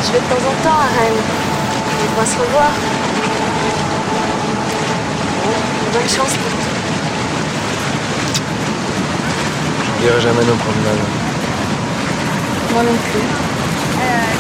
Je vais de temps en temps à Rennes. On va se revoir. Bon, bonne chance pour tout. Je ne dirai jamais nos promenades. Moi non plus.